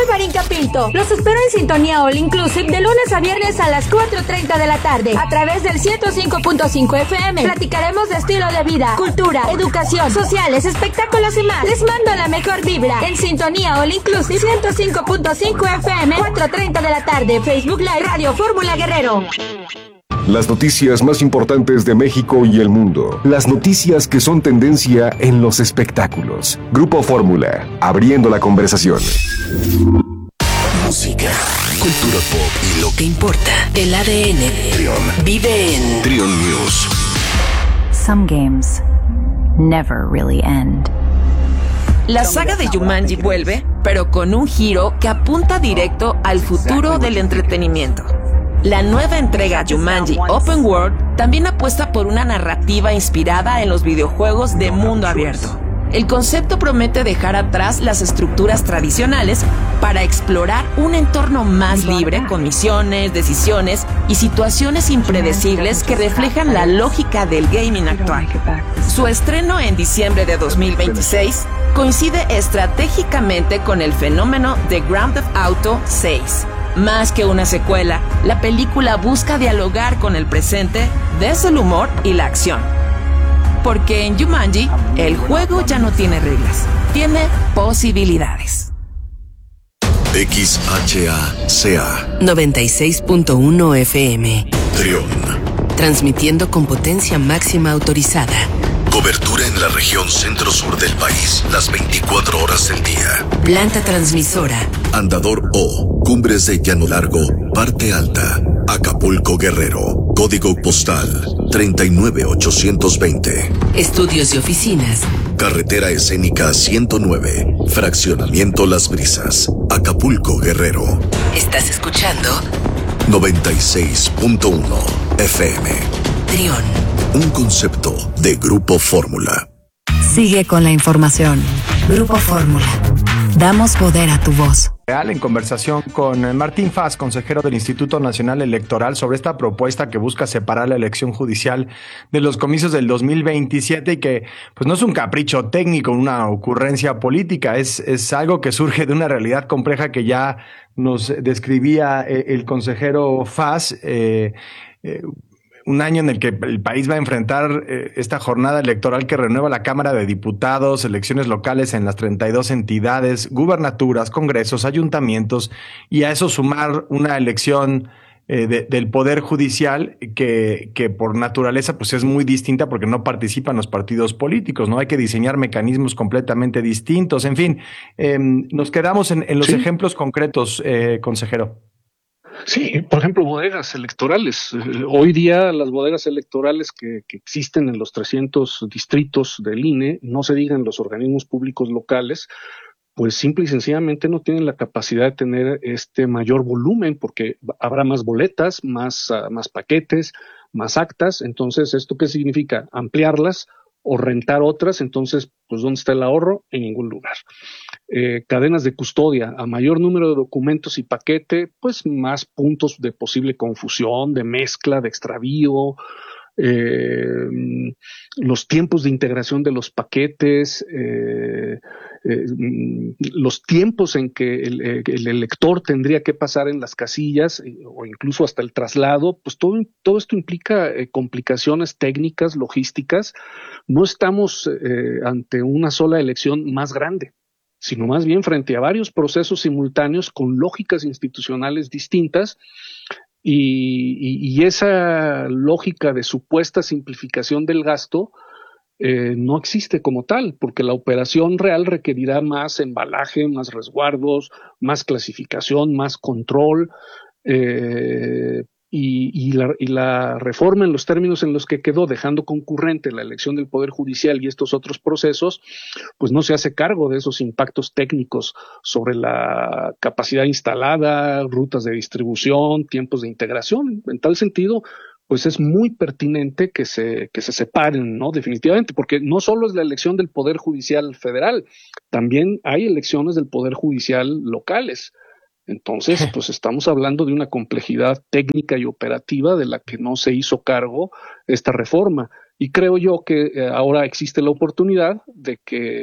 Soy Marinka Pinto. Los espero en Sintonía All Inclusive de lunes a viernes a las 4:30 de la tarde a través del 105.5 FM. Platicaremos de estilo de vida, cultura, educación, sociales, espectáculos y más. Les mando la mejor vibra en Sintonía All Inclusive 105.5 FM, 4:30 de la tarde. Facebook Live Radio Fórmula Guerrero. Las noticias más importantes de México y el mundo. Las noticias que son tendencia en los espectáculos. Grupo Fórmula, abriendo la conversación. Música, cultura pop y lo que importa. El ADN. Trion. Vive en Trion News. Some games never really end. La saga de Jumanji vuelve, pero con un giro que apunta directo al futuro del entretenimiento. La nueva entrega Jumanji Open World también apuesta por una narrativa inspirada en los videojuegos de mundo abierto. El concepto promete dejar atrás las estructuras tradicionales para explorar un entorno más libre con misiones, decisiones y situaciones impredecibles que reflejan la lógica del gaming actual. Su estreno en diciembre de 2026 coincide estratégicamente con el fenómeno de Grand Theft Auto 6. Más que una secuela, la película busca dialogar con el presente desde el humor y la acción. Porque en Jumanji, el juego ya no tiene reglas, tiene posibilidades. XHACA 96.1 FM Trion. Transmitiendo con potencia máxima autorizada. Cobertura en la región centro-sur del país, las 24 horas del día. Planta transmisora. Andador O, Cumbres de Llano Largo, Parte Alta, Acapulco, Guerrero. Código postal 39820. Estudios y oficinas. Carretera Escénica 109, Fraccionamiento Las Brisas, Acapulco, Guerrero. Estás escuchando 96.1 FM. Trion. Un concepto de Grupo Fórmula. Sigue con la información. Grupo Fórmula. Damos poder a tu voz. En conversación con Martín Faz, consejero del Instituto Nacional Electoral, sobre esta propuesta que busca separar la elección judicial de los comicios del 2027 y que pues no es un capricho técnico, una ocurrencia política, es algo que surge de una realidad compleja que ya nos describía el consejero Faz. Un año en el que el país va a enfrentar esta jornada electoral que renueva la Cámara de Diputados, elecciones locales en las 32 entidades, gubernaturas, congresos, ayuntamientos, y a eso sumar una elección del Poder Judicial que por naturaleza pues es muy distinta porque no participan los partidos políticos, ¿no? Hay que diseñar mecanismos completamente distintos. En fin, nos quedamos en los ejemplos concretos, consejero. Sí, por ejemplo, bodegas electorales. Hoy día las bodegas electorales que existen en los 300 distritos del INE, no se digan los organismos públicos locales, pues simple y sencillamente no tienen la capacidad de tener este mayor volumen porque habrá más boletas, más paquetes, más actas. Entonces, ¿esto qué significa? Ampliarlas o rentar otras. Entonces, pues ¿dónde está el ahorro? En ningún lugar. Cadenas de custodia, a mayor número de documentos y paquete, pues más puntos de posible confusión, de mezcla, de extravío, los tiempos de integración de los paquetes, los tiempos en que el elector tendría que pasar en las casillas o incluso hasta el traslado, pues todo esto implica complicaciones técnicas, logísticas. No estamos ante una sola elección más grande, sino más bien frente a varios procesos simultáneos con lógicas institucionales distintas y esa lógica de supuesta simplificación del gasto no existe como tal, porque la operación real requerirá más embalaje, más resguardos, más clasificación, más control, y la reforma en los términos en los que quedó, dejando concurrente la elección del Poder Judicial y estos otros procesos, pues no se hace cargo de esos impactos técnicos sobre la capacidad instalada, rutas de distribución, tiempos de integración. En tal sentido, pues es muy pertinente que se separen, ¿no? Definitivamente, porque no solo es la elección del Poder Judicial federal, también hay elecciones del Poder Judicial locales. Entonces, pues estamos hablando de una complejidad técnica y operativa de la que no se hizo cargo esta reforma. Y creo yo que ahora existe la oportunidad de que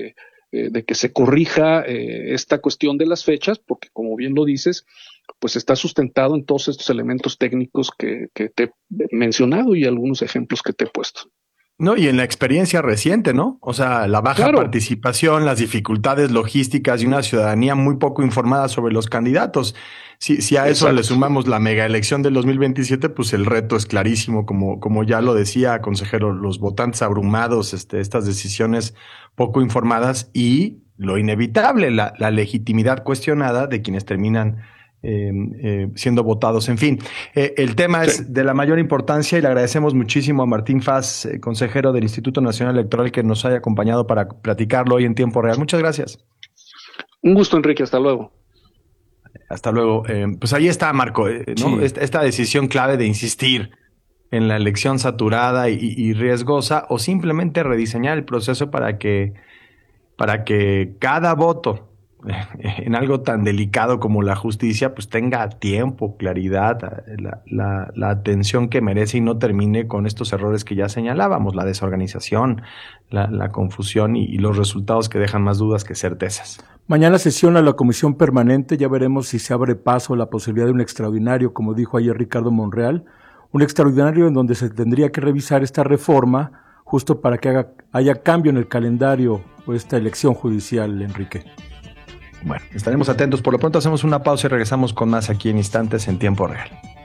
de que se corrija esta cuestión de las fechas, porque como bien lo dices, pues está sustentado en todos estos elementos técnicos que te he mencionado y algunos ejemplos que te he puesto. No, y en la experiencia reciente, ¿no? O sea, la baja participación, las dificultades logísticas y una ciudadanía muy poco informada sobre los candidatos. Si a eso le sumamos la mega elección del 2027, pues el reto es clarísimo, como ya lo decía, consejero, los votantes abrumados, estas decisiones poco informadas y lo inevitable, la legitimidad cuestionada de quienes terminan siendo votados. En fin, el tema es de la mayor importancia y le agradecemos muchísimo a Martín Faz, consejero del Instituto Nacional Electoral, que nos haya acompañado para platicarlo hoy en tiempo real. Muchas gracias. Un gusto, Enrique. Hasta luego. Hasta luego. Pues ahí está, Marco, ¿no? Sí. Esta decisión clave de insistir en la elección saturada y riesgosa, o simplemente rediseñar el proceso para que cada voto en algo tan delicado como la justicia, pues tenga tiempo, claridad, la atención que merece y no termine con estos errores que ya señalábamos, la desorganización, la confusión y los resultados que dejan más dudas que certezas. Mañana sesiona la comisión permanente, ya veremos si se abre paso a la posibilidad de un extraordinario, como dijo ayer Ricardo Monreal, un extraordinario en donde se tendría que revisar esta reforma justo para que haya cambio en el calendario o esta elección judicial, Enrique. Bueno, estaremos atentos. Por lo pronto hacemos una pausa y regresamos con más aquí en Instantes en Tiempo Real.